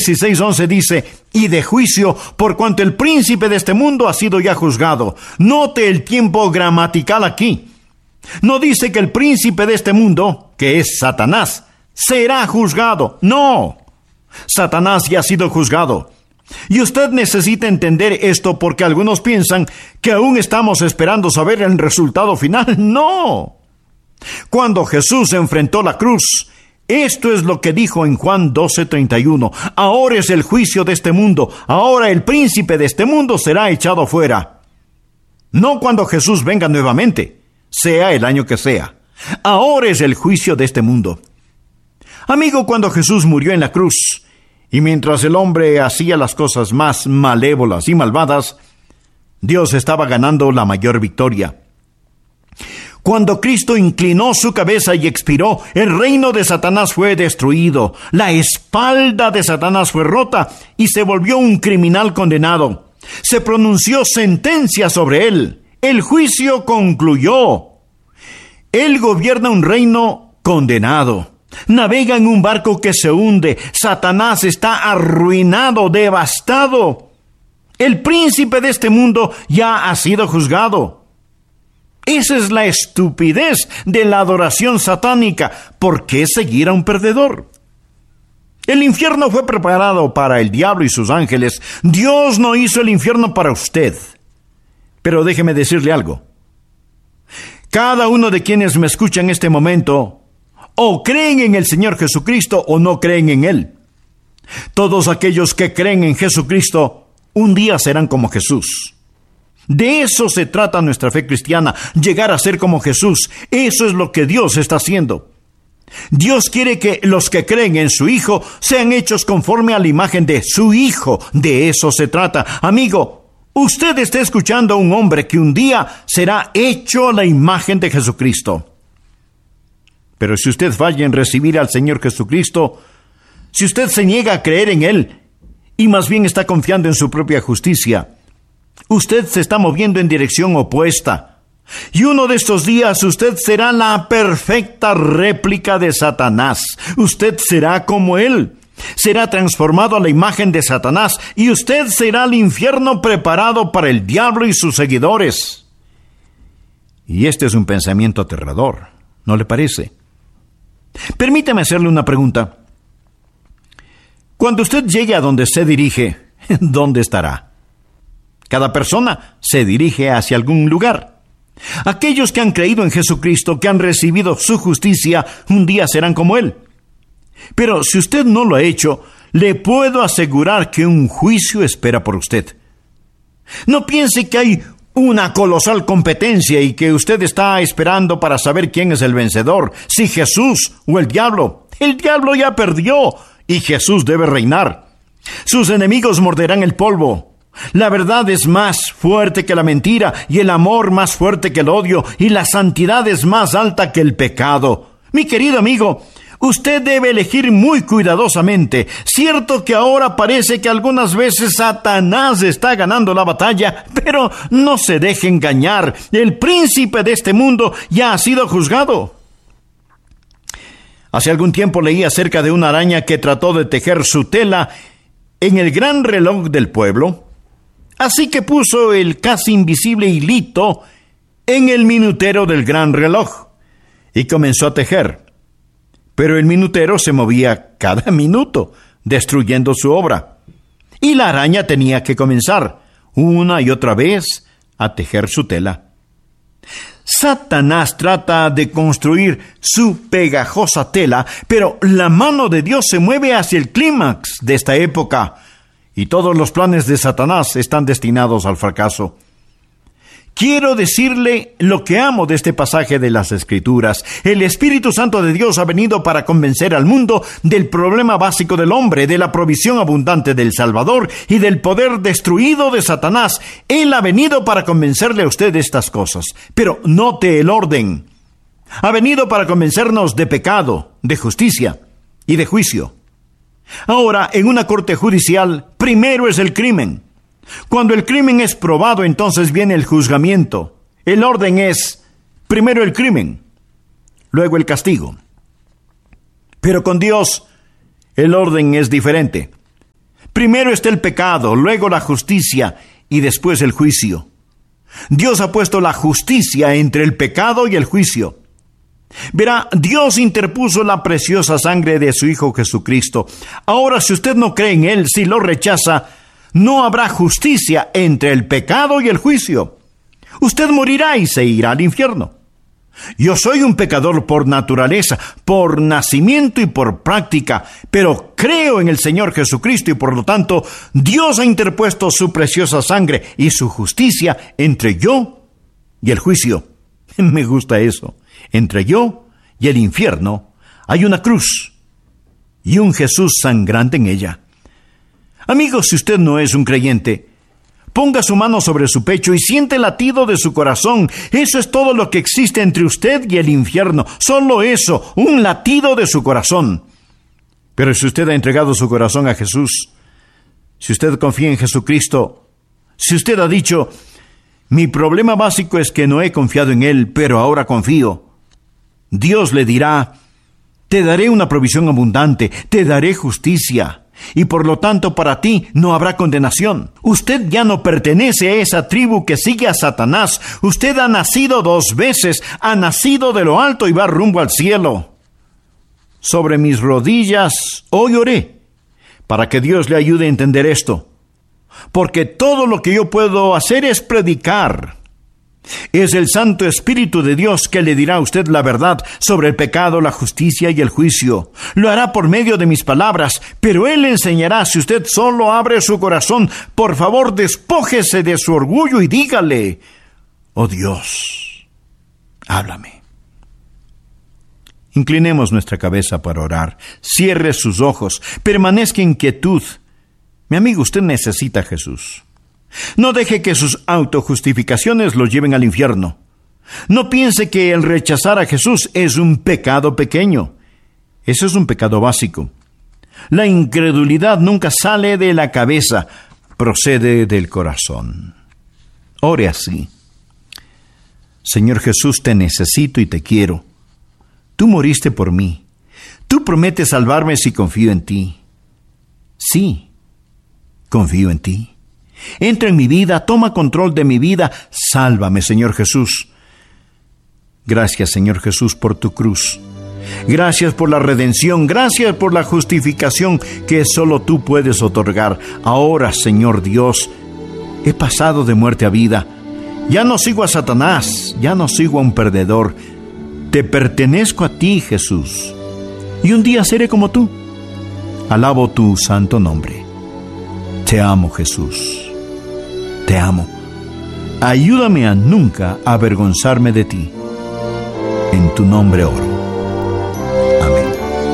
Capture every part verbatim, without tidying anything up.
dieciséis once dice: y de juicio, por cuanto el príncipe de este mundo ha sido ya juzgado. Note el tiempo gramatical aquí. No dice que el príncipe de este mundo, que es Satanás, será juzgado. No. Satanás ya ha sido juzgado. Y usted necesita entender esto porque algunos piensan que aún estamos esperando saber el resultado final. No. Cuando Jesús enfrentó la cruz, esto es lo que dijo en Juan doce treinta y uno. Ahora es el juicio de este mundo. Ahora el príncipe de este mundo será echado fuera. No cuando Jesús venga nuevamente, sea el año que sea. Ahora es el juicio de este mundo. Amigo, cuando Jesús murió en la cruz, y mientras el hombre hacía las cosas más malévolas y malvadas, Dios estaba ganando la mayor victoria. Cuando Cristo inclinó su cabeza y expiró, el reino de Satanás fue destruido, la espalda de Satanás fue rota y se volvió un criminal condenado. Se pronunció sentencia sobre él. El juicio concluyó. Él gobierna un reino condenado. Navega en un barco que se hunde. Satanás está arruinado, devastado. El príncipe de este mundo ya ha sido juzgado. Esa es la estupidez de la adoración satánica. ¿Por qué seguir a un perdedor? El infierno fue preparado para el diablo y sus ángeles. Dios no hizo el infierno para usted. Pero déjeme decirle algo. Cada uno de quienes me escuchan en este momento, o creen en el Señor Jesucristo o no creen en Él. Todos aquellos que creen en Jesucristo, un día serán como Jesús. De eso se trata nuestra fe cristiana, llegar a ser como Jesús. Eso es lo que Dios está haciendo. Dios quiere que los que creen en su Hijo sean hechos conforme a la imagen de su Hijo. De eso se trata. Amigo, usted está escuchando a un hombre que un día será hecho a la imagen de Jesucristo. Pero si usted falla en recibir al Señor Jesucristo, si usted se niega a creer en Él, y más bien está confiando en su propia justicia, usted se está moviendo en dirección opuesta. Y uno de estos días usted será la perfecta réplica de Satanás. Usted será como él. Será transformado a la imagen de Satanás y usted será el infierno preparado para el diablo y sus seguidores. Y este es un pensamiento aterrador, ¿no le parece? Permítame hacerle una pregunta. Cuando usted llegue a donde se dirige, ¿dónde estará? Cada persona se dirige hacia algún lugar. Aquellos que han creído en Jesucristo, que han recibido su justicia, un día serán como Él. Pero si usted no lo ha hecho, le puedo asegurar que un juicio espera por usted. No piense que hay una colosal competencia y que usted está esperando para saber quién es el vencedor, si Jesús o el diablo. El diablo ya perdió y Jesús debe reinar. Sus enemigos morderán el polvo. La verdad es más fuerte que la mentira, y el amor más fuerte que el odio, y la santidad es más alta que el pecado. Mi querido amigo, usted debe elegir muy cuidadosamente. Cierto que ahora parece que algunas veces Satanás está ganando la batalla, pero no se deje engañar. El príncipe de este mundo ya ha sido juzgado. Hace algún tiempo leí acerca de una araña que trató de tejer su tela en el gran reloj del pueblo. Así que puso el casi invisible hilito en el minutero del gran reloj y comenzó a tejer. Pero el minutero se movía cada minuto, destruyendo su obra. Y la araña tenía que comenzar una y otra vez a tejer su tela. Satanás trata de construir su pegajosa tela, pero la mano de Dios se mueve hacia el clímax de esta época. Y todos los planes de Satanás están destinados al fracaso. Quiero decirle lo que amo de este pasaje de las Escrituras. El Espíritu Santo de Dios ha venido para convencer al mundo del problema básico del hombre, de la provisión abundante del Salvador y del poder destruido de Satanás. Él ha venido para convencerle a usted de estas cosas. Pero note el orden. Ha venido para convencernos de pecado, de justicia y de juicio. Ahora, en una corte judicial, primero es el crimen. Cuando el crimen es probado, entonces viene el juzgamiento. El orden es, primero el crimen, luego el castigo. Pero con Dios, el orden es diferente. Primero está el pecado, luego la justicia y después el juicio. Dios ha puesto la justicia entre el pecado y el juicio. Verá, Dios interpuso la preciosa sangre de su Hijo Jesucristo. Ahora, si usted no cree en Él, si lo rechaza, no habrá justicia entre el pecado y el juicio. Usted morirá y se irá al infierno. Yo soy un pecador por naturaleza, por nacimiento y por práctica, pero creo en el Señor Jesucristo y por lo tanto Dios ha interpuesto su preciosa sangre y su justicia entre yo y el juicio. Me gusta eso. Entre yo y el infierno hay una cruz y un Jesús sangrante en ella. Amigos, si usted no es un creyente, ponga su mano sobre su pecho y siente el latido de su corazón. Eso es todo lo que existe entre usted y el infierno. Solo eso, un latido de su corazón. Pero si usted ha entregado su corazón a Jesús, si usted confía en Jesucristo, si usted ha dicho, mi problema básico es que no he confiado en Él, pero ahora confío, Dios le dirá, te daré una provisión abundante, te daré justicia. Y por lo tanto para ti no habrá condenación. Usted ya no pertenece a esa tribu que sigue a Satanás. Usted ha nacido dos veces, ha nacido de lo alto y va rumbo al cielo. Sobre mis rodillas hoy oré para que Dios le ayude a entender esto. Porque todo lo que yo puedo hacer es predicar. Es el Santo Espíritu de Dios que le dirá a usted la verdad sobre el pecado, la justicia y el juicio. Lo hará por medio de mis palabras, pero Él le enseñará si usted solo abre su corazón. Por favor, despójese de su orgullo y dígale, oh Dios, háblame. Inclinemos nuestra cabeza para orar. Cierre sus ojos. Permanezca en quietud. Mi amigo, usted necesita a Jesús. No deje que sus autojustificaciones lo lleven al infierno. No piense que el rechazar a Jesús es un pecado pequeño. Eso es un pecado básico. La incredulidad nunca sale de la cabeza, procede del corazón. Ore así. Señor Jesús, te necesito y te quiero. Tú moriste por mí. Tú prometes salvarme si confío en ti. Sí, confío en ti. Entra en mi vida, toma control de mi vida, sálvame, Señor Jesús. Gracias, Señor Jesús, por tu cruz. Gracias por la redención, gracias por la justificación que solo tú puedes otorgar. Ahora, Señor Dios, he pasado de muerte a vida. Ya no sigo a Satanás, ya no sigo a un perdedor. Te pertenezco a ti, Jesús. Y un día seré como tú. Alabo tu santo nombre. Te amo, Jesús. Te amo. Ayúdame a nunca avergonzarme de ti. En tu nombre oro. Amén.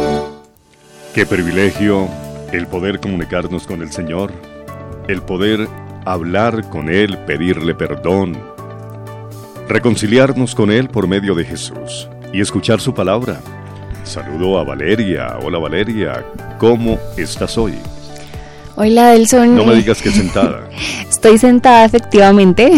Qué privilegio el poder comunicarnos con el Señor, el poder hablar con Él, pedirle perdón, reconciliarnos con Él por medio de Jesús y escuchar su palabra. Saludo a Valeria. Hola Valeria, ¿cómo estás hoy? Hola, Delson. No me digas que sentada. Estoy sentada, efectivamente.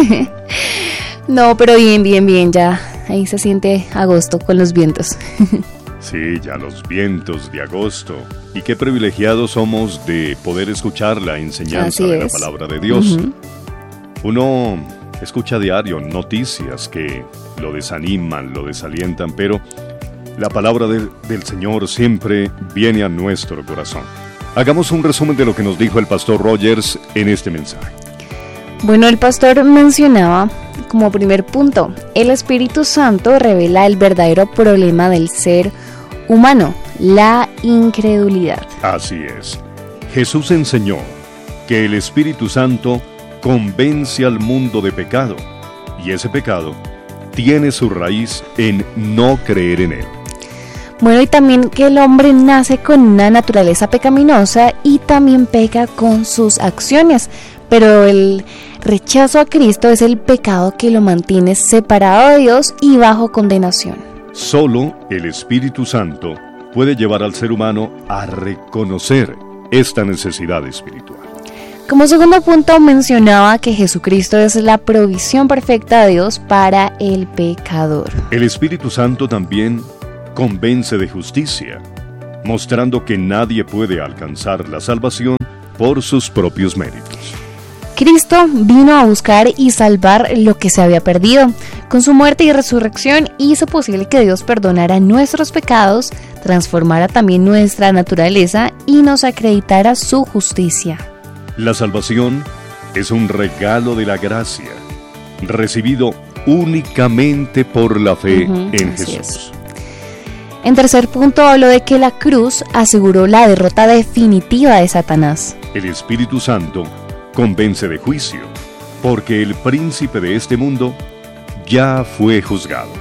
No, pero bien, bien, bien, ya. Ahí se siente agosto con los vientos. Sí, ya los vientos de agosto. Y qué privilegiados somos de poder escuchar la enseñanza de la palabra de Dios. Uh-huh. Uno escucha a diario noticias que lo desaniman, lo desalientan, pero la palabra de, del Señor siempre viene a nuestro corazón. Hagamos un resumen de lo que nos dijo el pastor Rogers en este mensaje. Bueno, el pastor mencionaba como primer punto, el Espíritu Santo revela el verdadero problema del ser humano, la incredulidad. Así es. Jesús enseñó que el Espíritu Santo convence al mundo de pecado, y ese pecado tiene su raíz en no creer en Él. Bueno, y también que el hombre nace con una naturaleza pecaminosa y también peca con sus acciones, pero el rechazo a Cristo es el pecado que lo mantiene separado de Dios y bajo condenación. Solo el Espíritu Santo puede llevar al ser humano a reconocer esta necesidad espiritual. Como segundo punto mencionaba que Jesucristo es la provisión perfecta de Dios para el pecador. El Espíritu Santo también convence de justicia, mostrando que nadie puede alcanzar la salvación por sus propios méritos. Cristo vino a buscar y salvar lo que se había perdido. Con su muerte y resurrección hizo posible que Dios perdonara nuestros pecados, transformara también nuestra naturaleza y nos acreditara su justicia. La salvación es un regalo de la gracia, recibido únicamente por la fe uh-huh, en Jesús. Es. En tercer punto, hablo de que la cruz aseguró la derrota definitiva de Satanás. El Espíritu Santo convence de juicio, porque el príncipe de este mundo ya fue juzgado.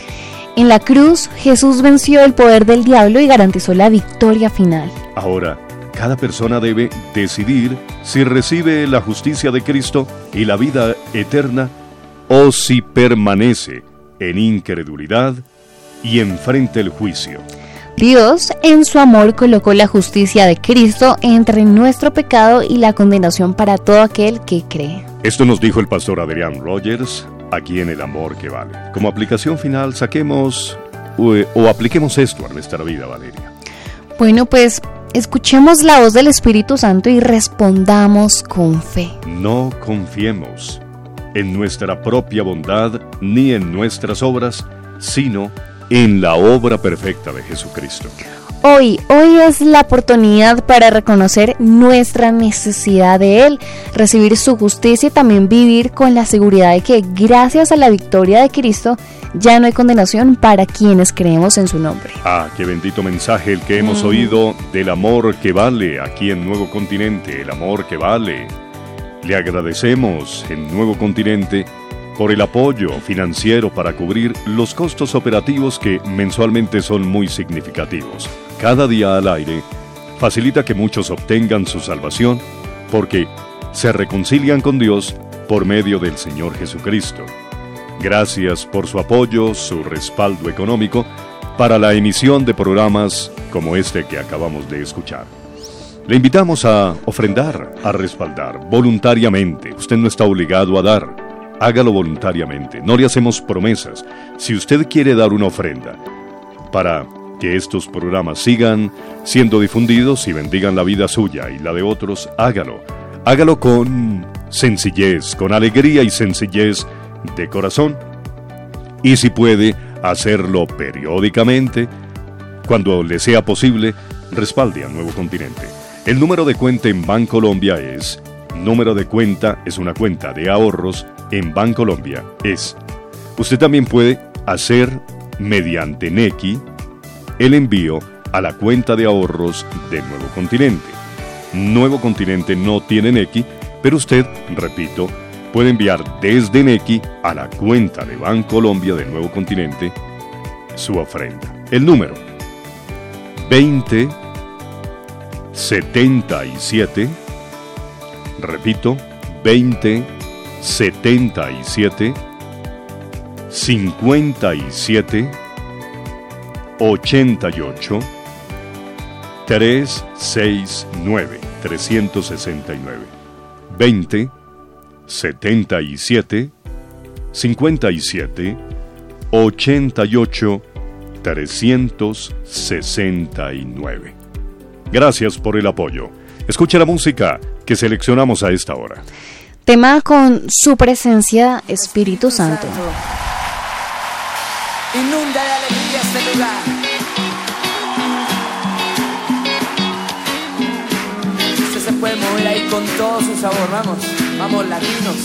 En la cruz, Jesús venció el poder del diablo y garantizó la victoria final. Ahora, cada persona debe decidir si recibe la justicia de Cristo y la vida eterna, o si permanece en incredulidad y enfrenta el juicio. Dios, en su amor, colocó la justicia de Cristo entre nuestro pecado y la condenación para todo aquel que cree. Esto nos dijo el pastor Adrián Rogers, aquí en El Amor que Vale. Como aplicación final, saquemos o, o apliquemos esto a nuestra vida, Valeria. Bueno, pues escuchemos la voz del Espíritu Santo y respondamos con fe. No confiemos en nuestra propia bondad ni en nuestras obras, sino en la obra perfecta de Jesucristo. Hoy, hoy es la oportunidad para reconocer nuestra necesidad de Él, recibir su justicia y también vivir con la seguridad de que gracias a la victoria de Cristo ya no hay condenación para quienes creemos en su nombre. Ah, qué bendito mensaje el que hemos mm. oído del amor que vale aquí en Nuevo Continente, el amor que vale. Le agradecemos en Nuevo Continente por el apoyo financiero para cubrir los costos operativos que mensualmente son muy significativos. Cada día al aire facilita que muchos obtengan su salvación porque se reconcilian con Dios por medio del Señor Jesucristo. Gracias por su apoyo, su respaldo económico para la emisión de programas como este que acabamos de escuchar. Le invitamos a ofrendar, a respaldar voluntariamente. Usted no está obligado a dar. Hágalo voluntariamente, no le hacemos promesas. Si usted quiere dar una ofrenda para que estos programas sigan siendo difundidos y bendigan la vida suya y la de otros, hágalo. Hágalo con sencillez, con alegría y sencillez de corazón. Y si puede hacerlo periódicamente, cuando le sea posible, respalde a Nuevo Continente. El número de cuenta en Bancolombia es... Número de cuenta es una cuenta de ahorros en Bancolombia. Es. Usted también puede hacer mediante Nequi el envío a la cuenta de ahorros de Nuevo Continente. Nuevo Continente no tiene Nequi, pero usted, repito, puede enviar desde Nequi a la cuenta de Bancolombia de Nuevo Continente su ofrenda. El número veinte setenta y siete. Repito, veinte setenta y siete cincuenta y siete ochenta y ocho trescientos sesenta y nueve trescientos sesenta y nueve veinte setenta y siete cincuenta y siete ochenta y ocho trescientos sesenta y nueve. Gracias por el apoyo. Escuche la música que seleccionamos a esta hora. Tema con su presencia, Espíritu Santo. Inunda de alegría este lugar. Usted se puede mover ahí con todo su sabor. Vamos, vamos latinos.